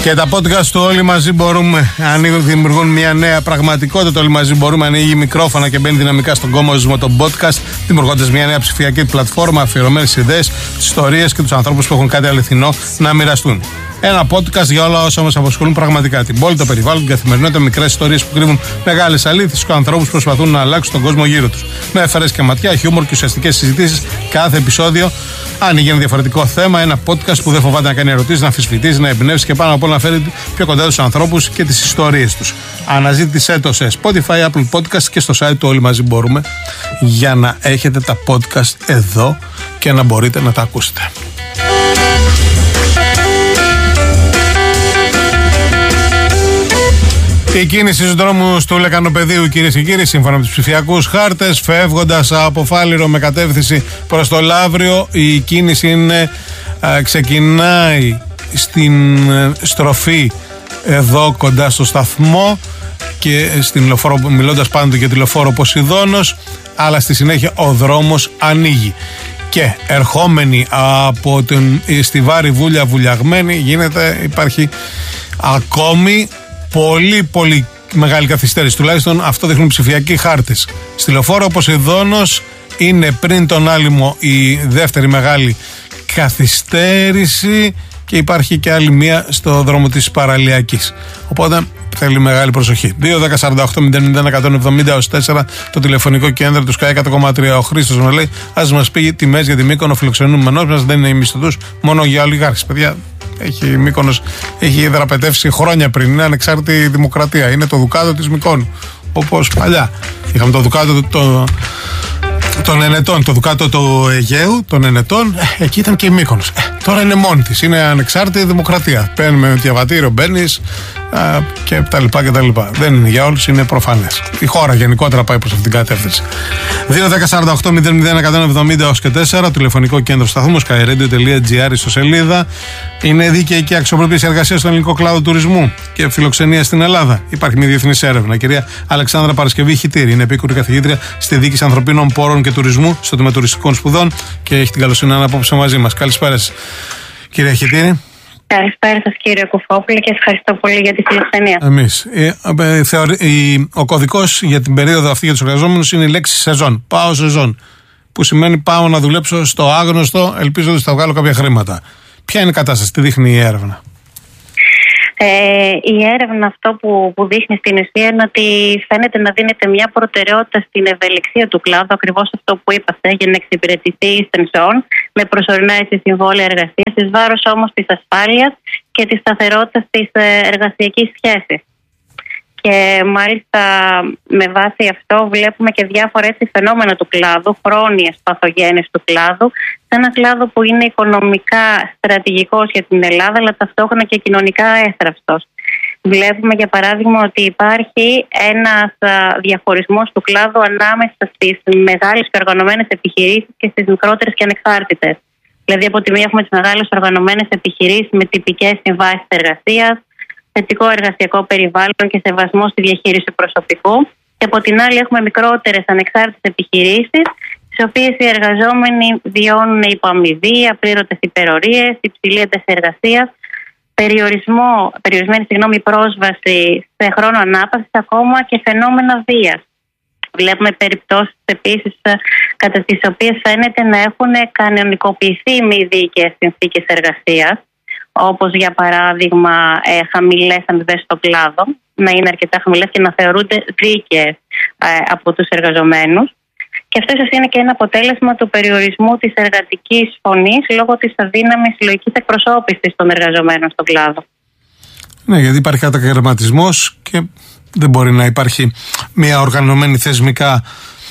Και τα podcast του Όλοι Μαζί Μπορούμε δημιουργούν μια νέα πραγματικότητα. Το Όλοι Μαζί Μπορούμε ανοίγει μικρόφωνα και μπαίνει δυναμικά στον κόσμο των podcast, δημιουργώντας μια νέα ψηφιακή πλατφόρμα αφιερωμένη στις ιδέες, τις ιστορίες και τους ανθρώπους που έχουν κάτι αληθινό να μοιραστούν. Ένα podcast για όλα όσα μας απασχολούν πραγματικά. Την πόλη, το περιβάλλον, την καθημερινότητα, μικρές ιστορίες που κρύβουν μεγάλες αλήθειες και ανθρώπους που προσπαθούν να αλλάξουν τον κόσμο γύρω τους. Με εφαρέσκεια ματιά, χιούμορ και ουσιαστικές συζητήσεις. Κάθε επεισόδιο ανοίγει ένα διαφορετικό θέμα. Ένα podcast που δεν φοβάται να κάνει ερωτήσεις, να αμφισβητήσει, να εμπνεύσει και πάνω απ' όλα να φέρει πιο κοντά τους ανθρώπους και τις ιστορίες τους. Αναζήτησέ το σε Spotify, Apple Podcast και στο site του Όλοι Μαζί Μπορούμε για να έχετε τα podcast εδώ και να μπορείτε να τα ακούσετε. Η κίνηση στους δρόμους του Λεκανοπεδίου, κυρίες και κύριοι, σύμφωνα με τους ψηφιακούς χάρτες, φεύγοντας από Φάληρο με κατεύθυνση προς το Λαύριο, η κίνηση ξεκινάει στην στροφή εδώ κοντά στο σταθμό και στην λεωφόρο, μιλώντας πάντοτε για τη λεωφόρο Ποσειδώνος, αλλά στη συνέχεια ο δρόμος ανοίγει. Και ερχόμενοι από την Στιβάρη Βούλια βουλιαγμένη υπάρχει ακόμη πολύ μεγάλη καθυστέρηση. Τουλάχιστον αυτό δείχνουν ψηφιακοί χάρτες. Στη λεωφόρο Ποσειδώνος είναι πριν τον Άλυμο η δεύτερη μεγάλη καθυστέρηση και υπάρχει και άλλη μία στο δρόμο της Παραλιακής. Οπότε θέλει μεγάλη προσοχή. 2-10-48-00-170-4 το τηλεφωνικό κέντρο του Sky 100,3. Ο Χρήστος μου λέει: ας μας πει τιμές για τη Μύκονο, φιλοξενούμενος μας, δεν είναι οι μισθωτούς, μόνο για ολιγάρχες. Παιδιά, η Μύκονος έχει δραπετεύσει χρόνια πριν. Είναι ανεξάρτητη δημοκρατία. Είναι το Δουκάτο της Μυκόνου. Όπως παλιά. Είχαμε το Δουκάτο των Ενετών, το Δουκάτο του Αιγαίου, των Ενετών. Εκεί ήταν και η Μύκονος. Τώρα είναι μόνη της. Είναι ανεξάρτητη δημοκρατία. Παίρνουμε με διαβατήριο, μπαίνεις και τα λοιπά και τα λοιπά. Δεν είναι για όλους, είναι προφανές. Η χώρα γενικότερα πάει προς αυτήν την κατεύθυνση. 2-10-48-00-170 ως και 4, τηλεφωνικό κέντρο σταθμού, skyradio.gr στο σελίδα. Είναι δίκαιη και αξιοπρεπής εργασία στον ελληνικό κλάδο τουρισμού και φιλοξενία στην Ελλάδα. Υπάρχει μια διεθνής έρευνα. Η κυρία Αλεξάνδρα Παρασκευή Χιτήρη είναι επίκουρη καθηγήτρια στη Διοίκηση Ανθρωπίνων Πόρων και Τουρισμού στο Τμήμα Τουριστικών Σπουδών και έχει την καλοσύνη να είναι απόψε μαζί μας. Καλησπέρα σας, κυρία Χιτήρη. Καλησπέρα σας, κύριε Κουφόπουλε, και ευχαριστώ πολύ για τη φιλοξενία. Εμείς. Ο κωδικός για την περίοδο αυτή για τους εργαζόμενους είναι η λέξη σεζόν. Πάω σεζόν. Που σημαίνει πάω να δουλέψω στο άγνωστο, ελπίζοντας ότι θα βγάλω κάποια χρήματα. Ποια είναι η κατάσταση, τι δείχνει η έρευνα? Η έρευνα αυτό που δείχνει στην ουσία είναι ότι φαίνεται να δίνεται μια προτεραιότητα στην ευελιξία του κλάδου, ακριβώς αυτό που είπατε, για να εξυπηρετηθεί η σεζόν με προσωρινά συμβόλαια εργασίας, εις βάρος όμως της ασφάλειας και της σταθερότητας της εργασιακής σχέσης. Και μάλιστα με βάση αυτό βλέπουμε και διάφορα φαινόμενα του κλάδου, χρόνιες παθογένειες του κλάδου, σε ένα κλάδο που είναι οικονομικά στρατηγικός για την Ελλάδα, αλλά ταυτόχρονα και κοινωνικά έθραυστος. Βλέπουμε για παράδειγμα ότι υπάρχει ένας διαχωρισμός του κλάδου ανάμεσα στις μεγάλες και οργανωμένες επιχειρήσεις και στις μικρότερες και ανεξάρτητες. Δηλαδή από τη μία έχουμε τις μεγάλες οργανωμένες επιχειρήσεις με τυπικές συμβάσεις εργασίας, θετικό εργασιακό περιβάλλον και σεβασμό στη διαχείριση προσωπικού. Και από την άλλη έχουμε μικρότερες ανεξάρτητες επιχειρήσεις, στις οποίες οι εργαζόμενοι βιώνουν υποαμοιβή, απλήρωτες υπερορίες, υψηλή ένταση εργασίας, περιορισμένη πρόσβαση σε χρόνο ανάπαυσης, ακόμα και φαινόμενα βίας. Βλέπουμε περιπτώσεις επίσης κατά τις οποίες φαίνεται να έχουν κανονικοποιηθεί μη δίκαιες συνθήκες εργασίας, όπως για παράδειγμα χαμηλές αμοιβές στο κλάδο, να είναι αρκετά χαμηλές και να θεωρούνται δίκαιες από τους εργαζομένους. Και αυτό ίσως είναι και ένα αποτέλεσμα του περιορισμού της εργατικής φωνής λόγω της αδύναμης συλλογικής εκπροσώπησης των εργαζομένων στον κλάδο. Ναι, γιατί υπάρχει κατακαιρματισμός και δεν μπορεί να υπάρχει μια οργανωμένη θεσμικά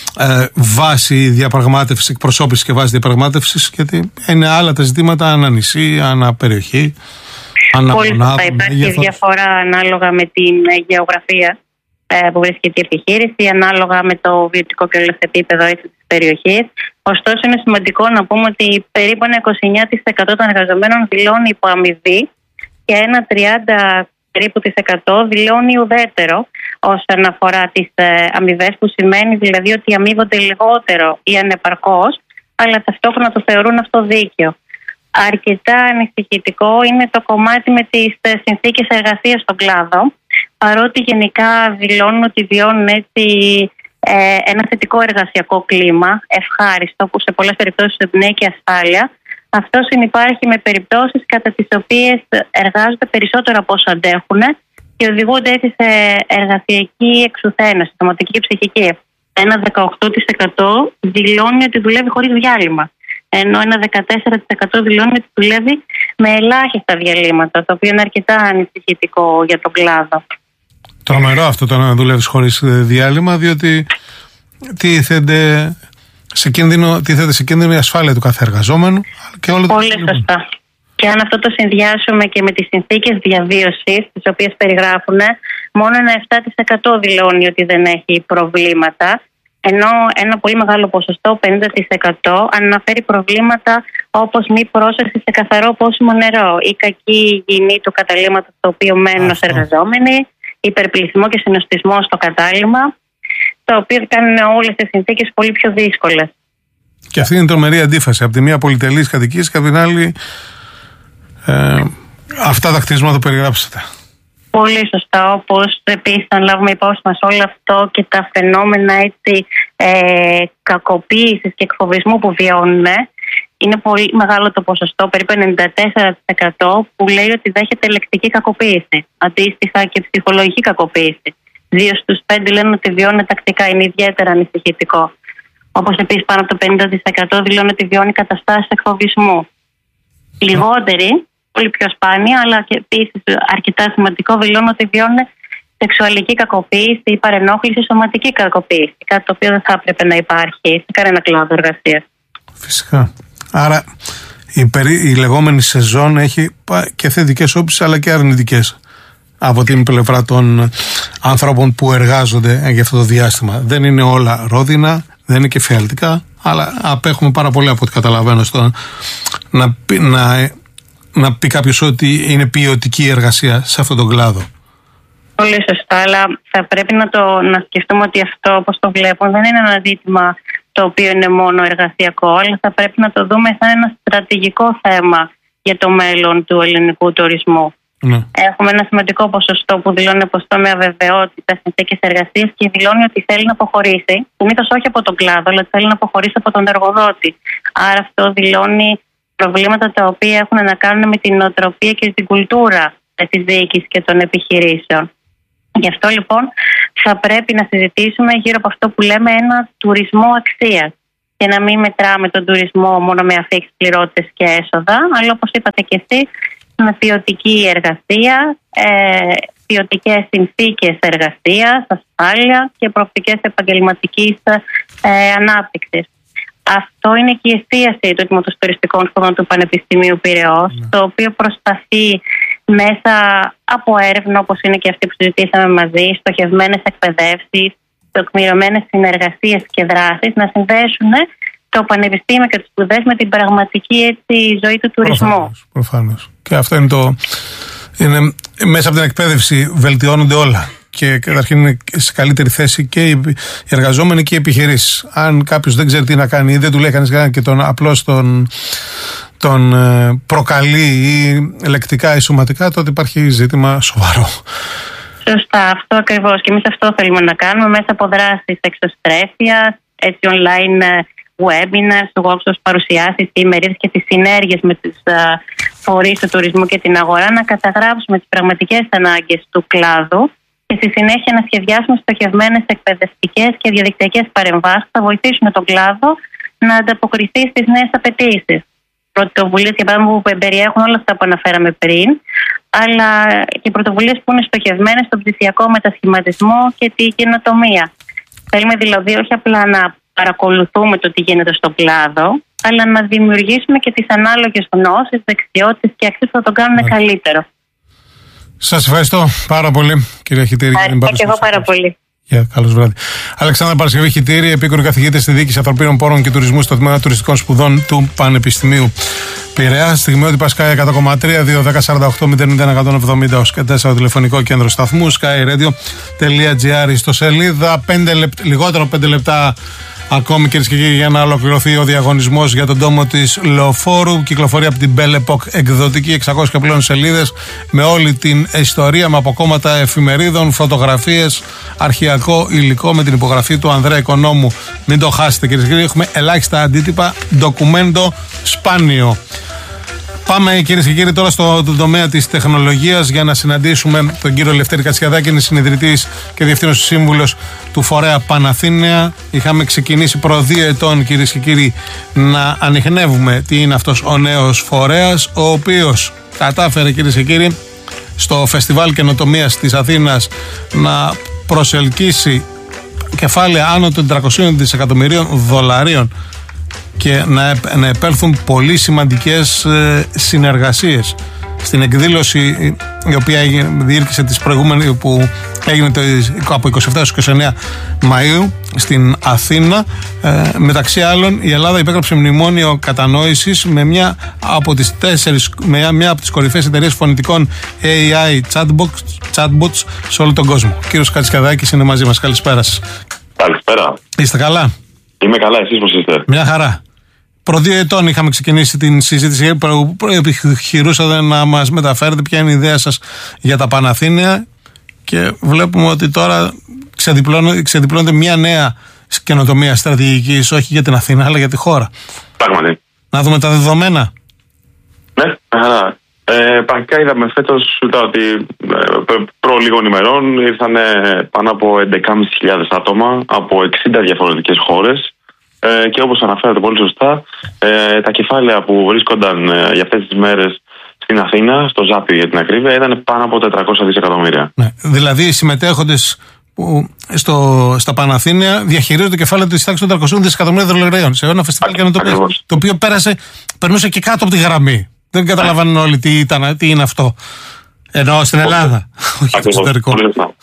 βάση διαπραγμάτευσης, εκπροσώπησης και βάση διαπραγμάτευσης, γιατί είναι άλλα τα ζητήματα ανά νησί, ανά περιοχή, ανά μονάδα. Υπάρχει διαφορά ανάλογα με την γεωγραφία που βρίσκεται η επιχείρηση, ανάλογα με το βιωτικό και όλο επίπεδο της περιοχής. Ωστόσο, είναι σημαντικό να πούμε ότι περίπου ένα 29% των εργαζομένων δηλώνει υποαμοιβή και ένα 30% περίπου δηλώνει ουδέτερο όσον αφορά τις αμοιβές, που σημαίνει δηλαδή ότι αμείβονται λιγότερο ή ανεπαρκώς, αλλά ταυτόχρονα το θεωρούν αυτό δίκαιο. Αρκετά ανησυχητικό είναι το κομμάτι με τις συνθήκες εργασίας στον κλάδο. Παρότι γενικά δηλώνουν ότι βιώνουν έτσι ένα θετικό εργασιακό κλίμα, ευχάριστο, που σε πολλές περιπτώσεις εμπνέει και ασφάλεια, αυτό συνυπάρχει με περιπτώσεις κατά τις οποίες εργάζονται περισσότερο από όσο αντέχουν και οδηγούνται έτσι σε εργασιακή εξουθένωση, σωματική και ψυχική. Ένα 18% δηλώνει ότι δουλεύει χωρίς διάλειμμα, ενώ ένα 14% δηλώνει ότι δουλεύει με ελάχιστα διαλύματα, το οποίο είναι αρκετά ανησυχητικό για τον κλάδο. Τρομερό αυτό το να δουλεύεις χωρίς διάλειμμα, διότι τίθεται σε κίνδυνο η ασφάλεια του κάθε εργαζόμενου. Πολύ σωστά. Και αν αυτό το συνδυάσουμε και με τις συνθήκες διαβίωσης, τις οποίες περιγράφουν, μόνο ένα 7% δηλώνει ότι δεν έχει προβλήματα, ενώ ένα πολύ μεγάλο ποσοστό, 50%, αναφέρει προβλήματα όπως μη πρόσβαση σε καθαρό πόσιμο νερό ή κακή υγιεινή του καταλύματος στο οποίο μένουν ως εργαζόμενοι, υπερπληθυσμό και συνοστισμό στο κατάλημα, το οποίο κάνουν όλες τις συνθήκες πολύ πιο δύσκολες. Και αυτή είναι η τρομερή αντίφαση. Από τη μία πολυτελείς κατοικίες και από την άλλη αυτά τα κτίσματα που περιγράψατε. Πολύ σωστά. Όπως επίσης, αν λάβουμε υπόψη μας όλο αυτό και τα φαινόμενα κακοποίησης και εκφοβισμού που βιώνουν, είναι πολύ μεγάλο το ποσοστό, περίπου 94%, που λέει ότι δέχεται λεκτική κακοποίηση. Αντίστοιχα και ψυχολογική κακοποίηση. 2 στους 5 λένε ότι βιώνουν τακτικά, είναι ιδιαίτερα ανησυχητικό. Όπως επίσης πάνω από το 50% δηλώνουν ότι βιώνει καταστάσεις εκφοβισμού. Λιγότεροι, πολύ πιο σπάνια, αλλά και επίσης αρκετά σημαντικό, δηλώνουν ότι βιώνουν σεξουαλική κακοποίηση ή παρενόχληση, σωματική κακοποίηση. Κάτι το οποίο δεν θα έπρεπε να υπάρχει σε κανένα κλάδο εργασίας. Φυσικά. Άρα η λεγόμενη σεζόν έχει και θετικές όψεις αλλά και αρνητικές από την πλευρά των άνθρωπων που εργάζονται για αυτό το διάστημα. Δεν είναι όλα ρόδινα, δεν είναι και φιαλτικά, αλλά απέχουμε πάρα πολύ από ό,τι καταλαβαίνω στο να πει κάποιος ότι είναι ποιοτική εργασία σε αυτόν τον κλάδο. Πολύ σωστά, αλλά θα πρέπει να σκεφτούμε ότι αυτό, όπως το βλέπουν, δεν είναι ένα ζήτημα το οποίο είναι μόνο εργασιακό, αλλά θα πρέπει να το δούμε σαν ένα στρατηγικό θέμα για το μέλλον του ελληνικού τουρισμού. Ναι. Έχουμε ένα σημαντικό ποσοστό που δηλώνει πως το με αβεβαιότητα συνθήκες εργασίας και δηλώνει ότι θέλει να αποχωρήσει. Συνήθως όχι από τον κλάδο, αλλά θέλει να αποχωρήσει από τον εργοδότη. Άρα αυτό δηλώνει προβλήματα τα οποία έχουν να κάνουν με την νοοτροπία και την κουλτούρα της διοίκησης και των επιχειρήσεων. Γι' αυτό λοιπόν θα πρέπει να συζητήσουμε γύρω από αυτό που λέμε ένα τουρισμό αξίας και να μην μετράμε τον τουρισμό μόνο με αφίξεις, πληρότητες και έσοδα, αλλά όπως είπατε και εσείς, με ποιοτική εργασία, ποιοτικές συνθήκες εργασίας, ασφάλεια και προοπτικές επαγγελματικής ανάπτυξης. Αυτό είναι και η εστίαση του Τμήματος Τουριστικών Σπουδών του Πανεπιστημίου Πειραιώς, το οποίο προσπαθεί μέσα από έρευνα, όπως είναι και αυτή που συζητήσαμε μαζί, στοχευμένες εκπαιδεύσεις, τεκμηριωμένες συνεργασίες και δράσεις, να συνδέσουν το πανεπιστήμιο και τις σπουδές με την πραγματική ζωή του τουρισμού. Προφανώς. Και αυτό είναι μέσα από την εκπαίδευση βελτιώνονται όλα. Και καταρχήν είναι σε καλύτερη θέση και οι εργαζόμενοι και οι επιχειρήσεις. Αν κάποιος δεν ξέρει τι να κάνει ή δεν του λέει κανείς και απλώς τον προκαλεί ή λεκτικά ή σωματικά, τότε υπάρχει ζήτημα σοβαρό. Σωστά, αυτό ακριβώς. Και εμείς αυτό θέλουμε να κάνουμε μέσα από δράσεις εξωστρέφειας, έτσι online webinars, workshops, παρουσιάσεις και ημερίδες και τις συνέργειες με τις φορείς του τουρισμού και την αγορά, να καταγράψουμε τις πραγματικές ανάγκες του κλάδου και στη συνέχεια να σχεδιάσουμε στοχευμένες εκπαιδευτικές και διαδικτυακές παρεμβάσεις που θα βοηθήσουν τον κλάδο να ανταποκριθεί στις νέες απαιτήσεις. Πρωτοβουλίες, για παράδειγμα, που περιέχουν όλα αυτά που αναφέραμε πριν, αλλά και πρωτοβουλίες που είναι στοχευμένες στον ψηφιακό μετασχηματισμό και την καινοτομία. Θέλουμε δηλαδή όχι απλά να παρακολουθούμε το τι γίνεται στον κλάδο, αλλά να δημιουργήσουμε και τις ανάλογες γνώσεις, δεξιότητες και αξίες που θα τον κάνουν καλύτερο. Σας ευχαριστώ πάρα πολύ, κυρία Χιτήρη. Ευχαριστώ και εγώ πάρα πολύ. Καλώς βράδυ. Αλεξάνδρα Παρασκευή Χιτήρη, επίκουρη καθηγήτρια στη Διοίκηση Ανθρωπίνων Πόρων και Τουρισμού στο Τμήμα Τουριστικών Σπουδών του Πανεπιστημίου Πειραιά. Στιγμιότυπα Sky 100,3, 2-10-48-0-170 ως και 4 τηλεφωνικό κέντρο σταθμού, skyradio.gr. Στο σελίδα, λιγότερο 5 λεπτά ακόμη, κυρίες και κύριοι, για να ολοκληρωθεί ο διαγωνισμός για τον τόμο της Λεωφόρου. Κυκλοφορεί από την Belle Epoque εκδοτική, 600 και πλέον σελίδες, με όλη την ιστορία, με αποκόμματα εφημερίδων, φωτογραφίες, αρχαιακό υλικό, με την υπογραφή του Ανδρέα Οικονόμου. Μην το χάσετε, κυρίες και κύριοι, έχουμε ελάχιστα αντίτυπα, ντοκουμέντο σπάνιο. Πάμε, κυρίες και κύριοι, τώρα στο τομέα της τεχνολογίας για να συναντήσουμε τον κύριο Λευτέρη Κατσιαδάκη, είναι συνειδητής και διευθύνων σύμβουλος του φορέα Παναθήναια. Είχαμε ξεκινήσει προ 2 ετών, κυρίες και κύριοι, να ανιχνεύουμε τι είναι αυτός ο νέος φορέας, ο οποίος κατάφερε, κυρίες και κύριοι, στο Φεστιβάλ Καινοτομίας της Αθήνας να προσελκύσει κεφάλαια άνω των 400 δισεκατομμυρίων δολαρίων και να επέλθουν πολύ σημαντικές συνεργασίες. Στην εκδήλωση η οποία διήρκησε τις προηγούμενες, που έγινε από 27 έως 29 Μαΐου στην Αθήνα, μεταξύ άλλων η Ελλάδα υπέγραψε μνημόνιο κατανόησης με μια από τις κορυφαίες εταιρείες φωνητικών AI chatbots σε όλο τον κόσμο. Ο κύριος Κατσιαδάκης είναι μαζί μας. Καλησπέρα σας. Καλησπέρα. Είστε καλά? Είμαι καλά, εσείς πώς είστε? Μια χαρά. Προ 2 ετών είχαμε ξεκινήσει την συζήτηση που επιχειρούσατε να μας μεταφέρετε ποια είναι η ιδέα σας για τα Παναθήναια, και βλέπουμε ότι τώρα ξεδιπλώνεται μια νέα καινοτομία στρατηγικής, όχι για την Αθήνα αλλά για τη χώρα. Πράγματι. Να δούμε τα δεδομένα. Ναι, χαρά. Πρακτικά είδαμε φέτος ότι προ λίγων ημερών ήρθαν πάνω από 11.500 άτομα από 60 διαφορετικές χώρες. Και όπως αναφέρατε πολύ σωστά, τα κεφάλαια που βρίσκονταν για αυτές τις μέρες στην Αθήνα, στο Ζάπιο για την ακρίβεια, ήταν πάνω από 400 δισεκατομμύρια. Ναι, δηλαδή οι συμμετέχοντες στα Παναθήναια διαχειρίζονται κεφάλαια της τάξης των 400 δισεκατομμυρίων δολαρίων σε ένα φεστιβάλ καινοτομίας, το οποίο περνούσε και κάτω από τη γραμμή. Δεν καταλαβαίνουν όλοι τι είναι αυτό. Εννοώ στην Ελλάδα, όχι στο εξωτερικό.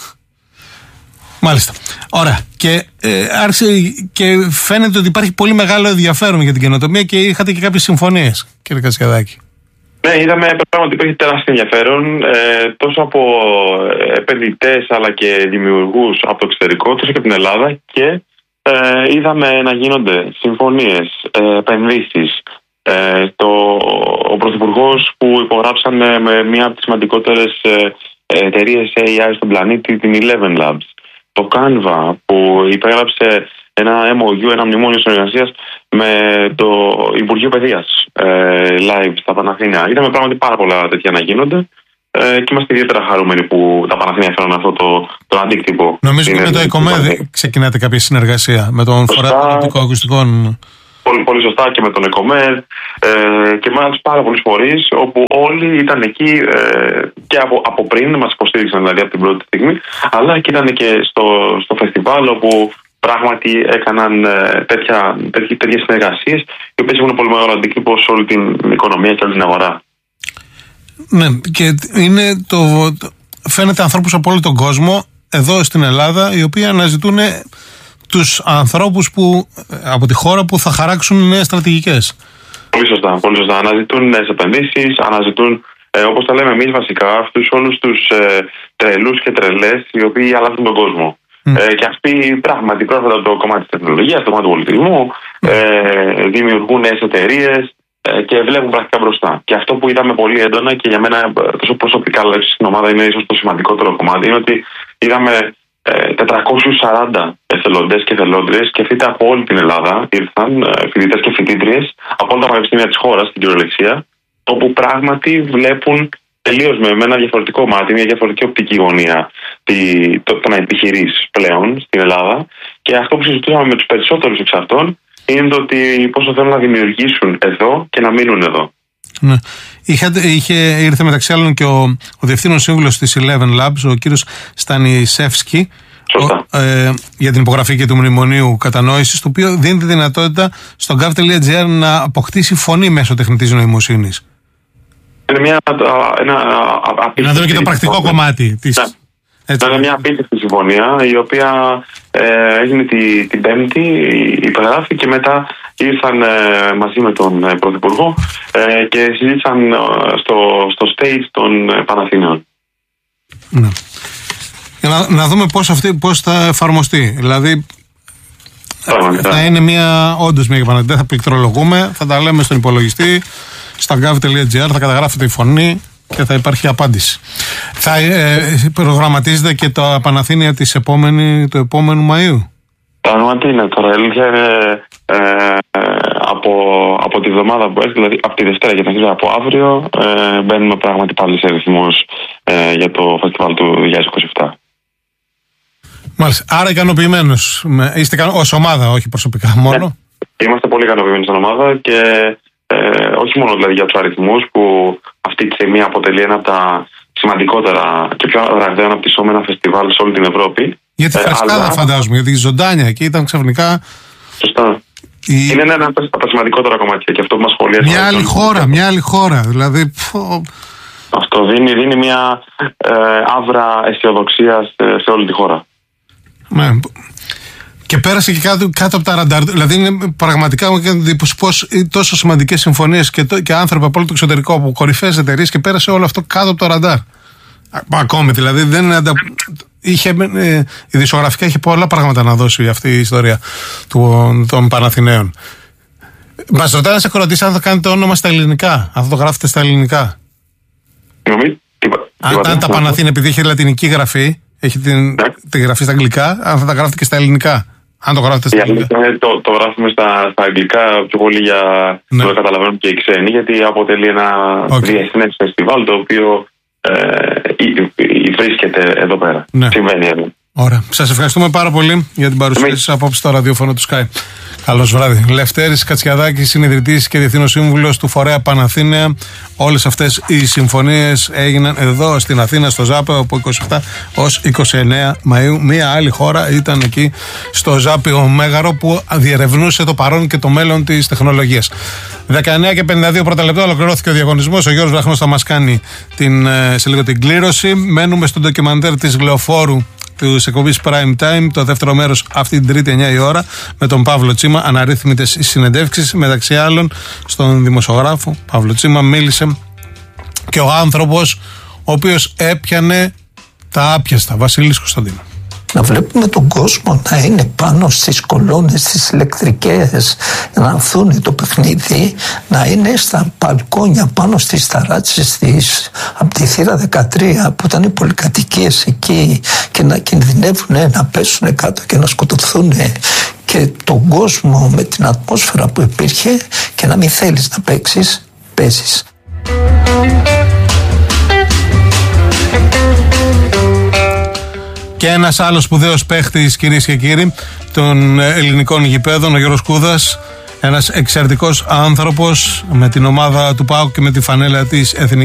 Μάλιστα. Ωραία. Και άρχισε και φαίνεται ότι υπάρχει πολύ μεγάλο ενδιαφέρον για την καινοτομία και είχατε και κάποιες συμφωνίες, κύριε Κατσιαδάκη. Ναι, είδαμε πράγματι ότι υπήρχε τεράστιο ενδιαφέρον τόσο από επενδυτές αλλά και δημιουργούς από το εξωτερικό, τόσο και από την Ελλάδα, και είδαμε να γίνονται συμφωνίες, επενδύσεις. Ο Πρωθυπουργός που υπογράψανε με μία από τις σημαντικές εταιρείες AI στον πλανήτη, την Eleven Labs. Το Canva που υπέγραψε ένα MOU, ένα μνημόνιο συνεργασίας με το Υπουργείο Παιδείας live στα Παναθήναια. Είδαμε πράγματι πάρα πολλά τέτοια να γίνονται και είμαστε ιδιαίτερα χαρούμενοι που τα Παναθήναια φέρουν αυτό το αντίκτυπο. Νομίζω ότι με το ΕΚΟΜΕΔ ξεκινάτε κάποια συνεργασία με τον φορέα πολιτικών ακουστικών. Πολύ σωστά, και με τον ΕΚΟΜΕΔ και με άλλους πάρα πολλούς φορείς, όπου όλοι ήταν εκεί και από πριν, μας υποστήριξαν δηλαδή από την πρώτη στιγμή, αλλά και ήταν και στο φεστιβάλ, όπου πράγματι έκαναν τέτοιες συνεργασίες, οι οποίες έχουν πολύ μεγάλο αντίκτυπο σε όλη την οικονομία και όλη την αγορά. Ναι, και είναι φαίνεται ανθρώπους από όλο τον κόσμο, εδώ στην Ελλάδα, οι οποίοι αναζητούν τους ανθρώπους από τη χώρα που θα χαράξουν νέες στρατηγικές. Πολύ σωστά, πολύ σωστά. Αναζητούν νέες επενδύσεις, αναζητούν, όπως τα λέμε εμείς βασικά, αυτούς όλους τους τρελούς και τρελές οι οποίοι αλλάζουν τον κόσμο. Και αυτοί πράγματι πρόκειται από το κομμάτι της τεχνολογίας, το κομμάτι του πολιτισμού, δημιουργούν νέες εταιρείες και βλέπουν πρακτικά μπροστά. Και αυτό που είδαμε πολύ έντονα, και για μένα τόσο προσωπικά αλλά στην ομάδα είναι ίσως το σημαντικότερο κομμάτι, είναι ότι είδαμε 440 εθελοντές και εθελόντριες, σκεφτείτε, από όλη την Ελλάδα ήρθαν φοιτητές και φοιτήτριες από όλα τα πανεπιστήμια της χώρας στην κυριολεξία, όπου πράγματι βλέπουν τελείως με ένα διαφορετικό μάτι, μια διαφορετική οπτική γωνία το να επιχειρείς πλέον στην Ελλάδα. Και αυτό που συζητούσαμε με τους περισσότερους εξ αυτών είναι το ότι πόσο θέλουν να δημιουργήσουν εδώ και να μείνουν εδώ. Ναι. Ήρθε μεταξύ άλλων και ο διευθύνων σύμβουλος της Eleven Labs, ο κύριος Στανισεύσκη, για την υπογραφή και του μνημονίου κατανόησης, το οποίο δίνει τη δυνατότητα στο gov.gr να αποκτήσει φωνή μέσω τεχνητής νοημοσύνης. Είναι να δούμε και το πρακτικό κομμάτι της. Ήταν μια απίστευτη συμφωνία, η οποία έγινε την Πέμπτη, υπεγράφει, και μετά ήρθαν μαζί με τον Πρωθυπουργό και συζήτησαν στο stage των Παναθηναίων. Ναι. Για να δούμε πώς θα εφαρμοστεί. Δηλαδή, Θα είναι όντως μια επαναλήψη. Δεν θα πληκτρολογούμε, θα τα λέμε στον υπολογιστή, στα gov.gr, θα καταγράφετε η φωνή και θα υπάρχει απάντηση. Θα προγραμματίζετε και το Παναθήνια του επόμενου Μαΐου? Πράγμα τι είναι τώρα, η αλήθεια είναι από τη βδομάδα που έχει, δηλαδή από τη Δευτέρα και αρχίζει από αύριο, μπαίνουμε πράγματι πάλι σε ρυθμούς για το φεστιβάλ του 2027. Μάλιστα. Άρα ικανοποιημένος. Είστε ως ομάδα, όχι προσωπικά μόνο? Είμαστε πολύ ικανοποιημένοι στην ομάδα και όχι μόνο δηλαδή για τους αριθμούς που αυτή τη στιγμή αποτελεί ένα από τα σημαντικότερα και πιο ραγδαία αναπτυσσόμενα φεστιβάλ σε όλη την Ευρώπη. Για τη φρεσκάδα φαντάζομαι, γιατί η ζωντάνια εκεί ήταν ξαφνικά. Σωστά. Είναι ένα από τα σημαντικότερα κομμάτια και αυτό που μας σχολιάζει. Μια άλλη χώρα. Δηλαδή. Αυτό δίνει μια άβρα αισιοδοξία σε όλη τη χώρα. Και πέρασε και κάτω από τα ραντάρ. Δηλαδή είναι πραγματικά μου έκανε εντύπωση πως τόσο σημαντικές συμφωνίες και άνθρωποι από όλο το εξωτερικό, από κορυφαίες εταιρείες, και πέρασε όλο αυτό κάτω από το ραντάρ. Ακόμη δηλαδή δεν είναι. Η δισογραφικά είχε πολλά πράγματα να δώσει αυτή η ιστορία των Παναθηναίων. Μας ρωτάνε να σε κορωτήσει αν θα κάνετε το όνομα στα ελληνικά, αν θα το γράφετε στα ελληνικά. Αν τα Παναθήναια, επειδή έχει λατινική γραφή, έχει τη γραφή στα αγγλικά, αν θα τα γράφετε και στα ελληνικά. Αν το γράφετε στα αγγλικά. Το γράφουμε στα αγγλικά πιο πολύ για να το καταλαβαίνουν και οι ξένοι, γιατί αποτελεί ένα διεθνές φεστιβάλ το οποίο βρίσκεται εδώ πέρα. Συμβαίνει εδώ. Ωραία. Σας ευχαριστούμε πάρα πολύ για την παρουσία σας απόψε στο ραδιόφωνο του Sky. Καλώς βράδυ. Λευτέρης Κατσιαδάκης, συνειδητής και διευθύνος σύμβουλος του Φορέα Παναθήναια. Όλες αυτές οι συμφωνίες έγιναν εδώ στην Αθήνα, στο Ζάπιο, από 27 ως 29 Μαΐου. Μία άλλη χώρα ήταν εκεί στο Ζάπιο Μέγαρο, που διερευνούσε το παρόν και το μέλλον της τεχνολογίας. 19 και 52 πρώτα λεπτά ολοκληρώθηκε ο διαγωνισμός. Ο Γιώργος Βραχνός θα μας κάνει σε λίγο την κλήρωση. Μένουμε στο ντοκιμαντέρ της Λεωφόρου της εκπομπής Prime Time, το δεύτερο μέρος αυτή την Τρίτη 9 η ώρα, με τον Παύλο Τσίμα. Αναρρύθμιτες συνεντεύξεις, μεταξύ άλλων στον δημοσιογράφο Παύλο Τσίμα μίλησε και ο άνθρωπος ο οποίος έπιανε τα άπιαστα, Βασίλης Κωνσταντίνου. Να βλέπουμε τον κόσμο να είναι πάνω στις κολόνες, στις ηλεκτρικές, να ανθούν το παιχνίδι, να είναι στα μπαλκόνια, πάνω στις ταράτσες από τη θύρα 13 που ήταν οι πολυκατοικίες εκεί, και να κινδυνεύουν να πέσουν κάτω και να σκοτωθούν, και τον κόσμο με την ατμόσφαιρα που υπήρχε, και να μην θέλεις να παίξεις, παίζεις. Και ένας άλλος σπουδαίος παίχτης, κυρίες και κύριοι, των ελληνικών γηπέδων, ο Γιώργος Κούδας, ένας εξαιρετικός άνθρωπος με την ομάδα του ΠΑΟΚ και με τη φανέλα της Εθνικής.